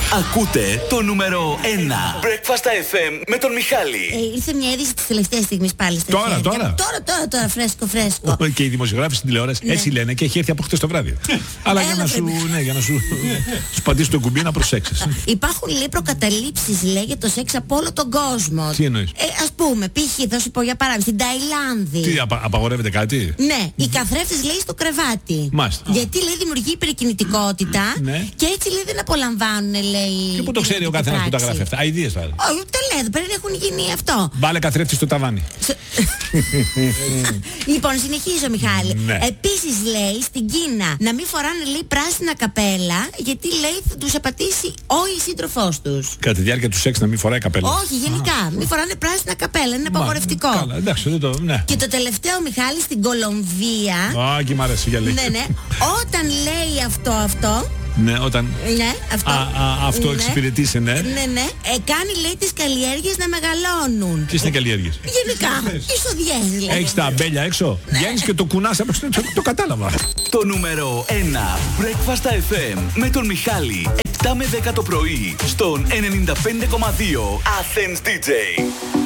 Ακούτε το νούμερο 1 Breakfast FM με τον Μιχάλη. Ήρθε μια είδηση της τελευταίας στιγμής πάλι στα Τώρα. Τώρα, φρέσκο. Και οι δημοσιογράφοι στην τηλεόραση έτσι λένε και έχει έρθει από χτες το βράδυ. Αλλά για να σου πατήσει το κουμπί να προσέξεις. Υπάρχουν λέει προκαταλήψεις λέει για το σεξ από όλο τον κόσμο. Τι εννοείς? Ας πούμε, π.χ. θα σου πω για παράδειγμα, στην Ταϊλάνδη. Τι, απαγορεύεται κάτι? Ναι, οι καθρέφτες λέει στο κρεβάτι. Μάλιστα. Γιατί λέει δημιουργεί υπερκινητικότητα και έτσι λέει δεν απολαμβάνουν λέει. Και πού το ξέρει ο καθένας που τα γράφει αυτά? Αηδίες θα. Όχι, τα λέει, εδώ πέρα έχουν γίνει αυτό. Βάλε καθρέφτη στο ταβάνι. Λοιπόν, συνεχίζω Μιχάλη. Ναι. Επίσης λέει στην Κίνα να μην φοράνε λέει πράσινα καπέλα, γιατί λέει θα τους απατήσει όλη η σύντροφός τους. Κατά τη διάρκεια του σεξ να μην φοράει καπέλα. Όχι, γενικά. Μην φοράνε πράσινα καπέλα, είναι απαγορευτικό. Καλά, εντάξει, δεν το. Ναι. Και το τελευταίο Μιχάλη στην Κολομβία. Α, και μ' αρέσει για λίγο. Ναι. Όταν λέει αυτό. Ναι, όταν. Ναι, αυτό εξυπηρετήσει, ναι. Ναι. Κάνει λέει τις καλλιέργειες να μεγαλώνουν. Τι είναι καλλιέργειες? Γενικά. Εισοδιές λέει. Έχεις τα αμπέλια έξω. Βγαίνεις και το κουνάς απ' έξω. Το κατάλαβα. Το νούμερο 1 Breakfast FM με τον Μιχάλη. 7 με 10 το πρωί στον 95,2 Athens DJ.